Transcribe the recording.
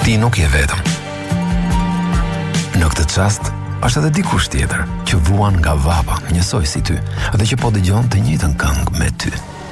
Ti nuk je vetëm. Në këtë çast, është edhe dikush tjetër që vuan nga vapa, njësoj si ty, dhe që po dëgjon të njëjtën këngë me ty.